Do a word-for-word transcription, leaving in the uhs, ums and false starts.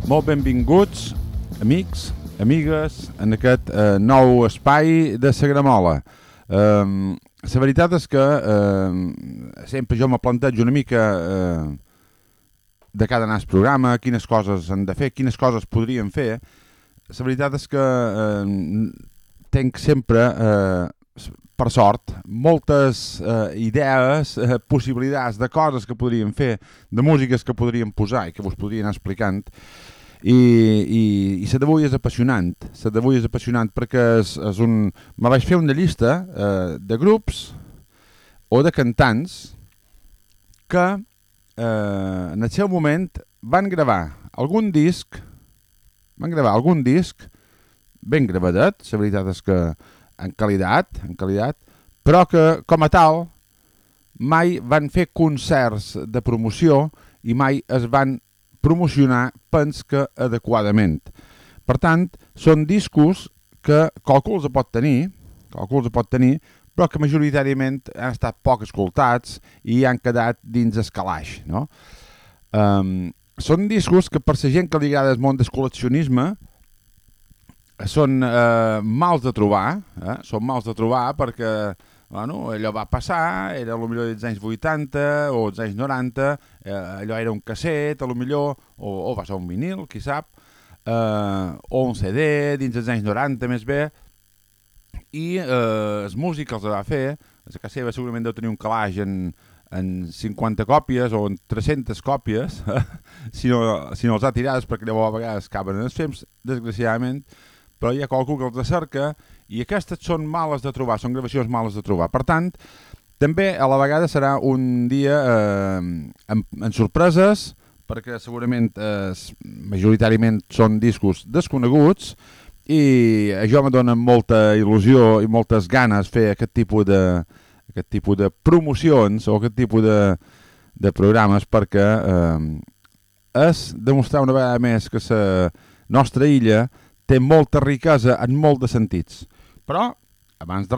Molt benvinguts, amics, amigues, en aquest eh, nou espai de Sagramola. Eh, la veritat és que eh, sempre jo me plantejo una mica eh, de cada nas programa, quines coses han de fer, quines coses podríem fer. La veritat és que eh, tenc sempre, eh, per sort, moltes eh, idees, eh, possibilitats de coses que podríem fer, de músiques que podríem posar i que vos podria anar explicant. I, i, i la d'avui és apassionant, la d'avui és apassionant perquè és, és un... me vaig fer una llista eh, de grups o de cantants que eh, en el seu moment van gravar algun disc, van gravar algun disc ben gravadet, la veritat és que en qualitat, en qualitat, però que com a tal mai van fer concerts de promoció i mai es van promocionar, pens que adequadament. Per tant, són discos que qualcú els pot tenir, qualcú els pot tenir, però que majoritàriament han estat poc escoltats i han quedat dins el calaix, no? Um, són discos que per la gent que li agrada el món del col·leccionisme són eh, mals de trobar, eh? són mals de trobar perquè bueno, allò va passar, era potser dels anys vuitanta o dels anys noranta, eh, allò era un casset, a lo millor, o, o va ser un vinil, qui sap, eh, o un C D dins dels anys noranta més bé, i eh, els músics els va fer, la casa seva segurament deu tenir un calaix en, en cinquanta còpies o en tres-centes còpies, eh? si, no, si no els ha tirades perquè llavors a vegades caben en els temps, desgraciadament, però hi ha qualcú que els cerca i aquestes són males de trobar, són gravacions males de trobar. Per tant, també a la vegada serà un dia eh, en, en sorpreses, perquè segurament eh, majoritàriament són discos desconeguts i això me dona molta il·lusió i moltes ganes fer aquest tipus de, aquest tipus de promocions o aquest tipus de, de programes perquè eh, és demostrar una vegada més que la nostra illa té molta riquesa en molts de sentits. Però, abans de